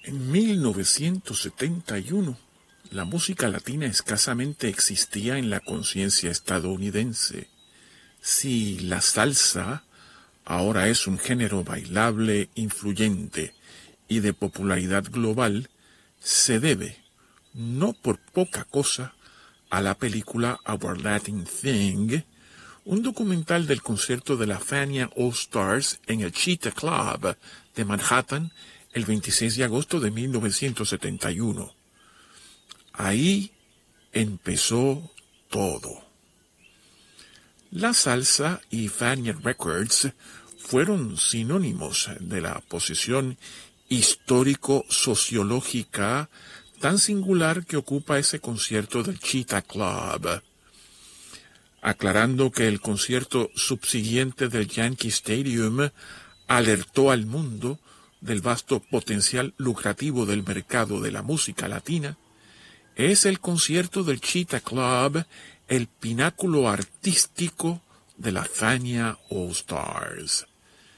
En 1971, la música latina escasamente existía en la conciencia estadounidense. Si la salsa ahora es un género bailable, influyente y de popularidad global, se debe, no por poca cosa, a la película Our Latin Thing, un documental del concierto de la Fania All Stars en el Cheetah Club de Manhattan el 26 de agosto de 1971. Ahí empezó todo. La salsa y Fania Records fueron sinónimos de la posición histórico-sociológica tan singular que ocupa ese concierto del Cheetah Club, aclarando que el concierto subsiguiente del Yankee Stadium alertó al mundo del vasto potencial lucrativo del mercado de la música latina. Es el concierto del Cheetah Club el pináculo artístico de la Fania All Stars.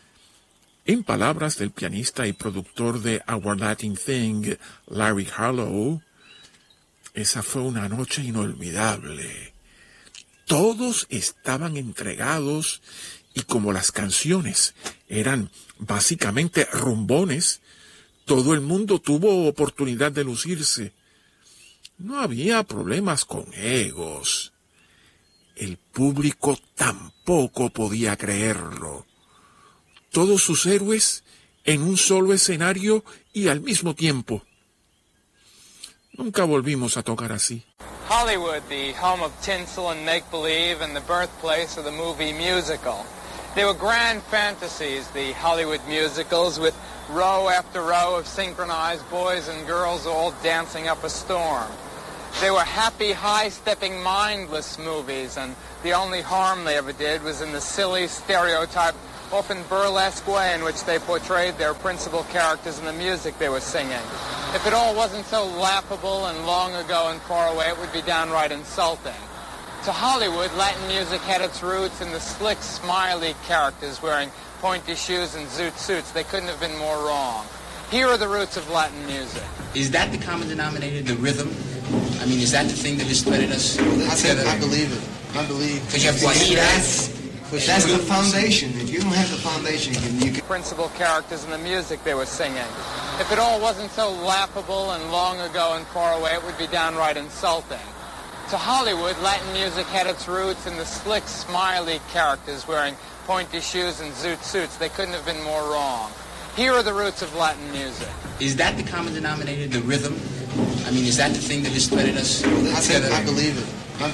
En palabras del pianista y productor de Our Latin Thing, Larry Harlow, esa fue una noche inolvidable. Todos estaban entregados y como las canciones eran básicamente rumbones, todo el mundo tuvo oportunidad de lucirse. No había problemas con egos. El público tampoco podía creerlo. Todos sus héroes en un solo escenario y al mismo tiempo. Nunca volvimos a tocar así. Hollywood, the home of tinsel and make-believe and the birthplace of the movie musical. They were grand fantasies, the Hollywood musicals, with row after row of synchronized boys and girls all dancing up a storm. They were happy, high-stepping, mindless movies, and the only harm they ever did was in the silly, stereotyped, often burlesque way in which they portrayed their principal characters in the music they were singing. If it all wasn't so laughable and long ago and far away, it would be downright insulting. To Hollywood, Latin music had its roots in the slick, smiley characters wearing pointy shoes and zoot suits. They couldn't have been more wrong. Here are the roots of Latin music. Is that the common denominator, the rhythm? I mean, is that the thing that has threaded us together? I believe it. I believe. Because you have guajiras. That's the foundation. If you don't have the foundation, you can... Principal characters in the music they were singing. If it all wasn't so laughable and long ago and far away, it would be downright insulting. To Hollywood, Latin music had its roots in the slick, smiley characters wearing pointy shoes and zoot suits. They couldn't have been more wrong. Here are the roots of Latin music. Is that the common denominator, the rhythm? I mean, is that the thing that has threaded us together? I believe it.